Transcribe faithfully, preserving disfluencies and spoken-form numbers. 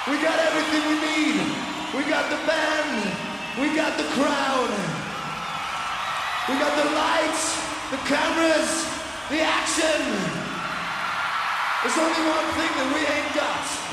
We got everything we need. We got the band. We got the crowd. We got the lights, the cameras, the action. There's only one thing that we ain't got.